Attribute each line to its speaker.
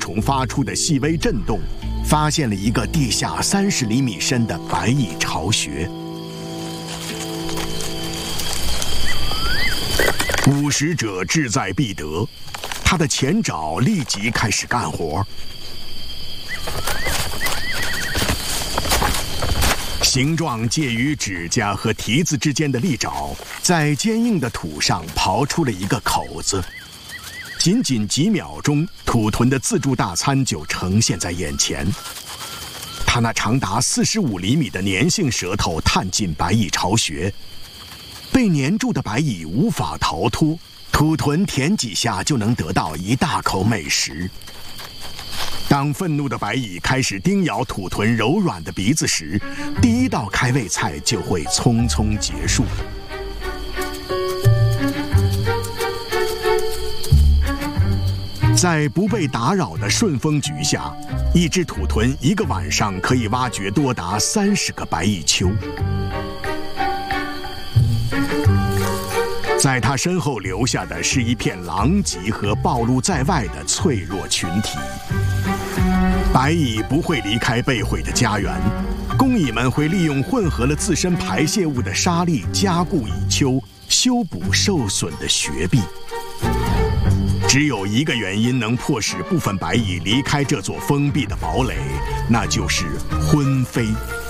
Speaker 1: 虫发出的细微震动，发现了一个地下30厘米深的白蚁巢穴。捕食者志在必得，他的前爪立即开始干活。形状介于指甲和蹄子之间的利爪，在坚硬的土上刨出了一个口子。仅仅几秒钟，土豚的自助大餐就呈现在眼前。它那长达45厘米的粘性舌头探进白蚁巢穴，被粘住的白蚁无法逃脱，土豚舔几下就能得到一大口美食。当愤怒的白蚁开始叮咬土豚柔软的鼻子时，第一道开胃菜就会匆匆结束。在不被打扰的顺风局下，一只土豚一个晚上可以挖掘多达30个白蚁丘。在它身后留下的是一片狼藉和暴露在外的脆弱群体。白蚁不会离开被毁的家园，工蚁们会利用混合了自身排泄物的沙粒加固蚁丘，修补受损的穴壁。只有一个原因能迫使部分白蚁离开这座封闭的堡垒，那就是婚飞。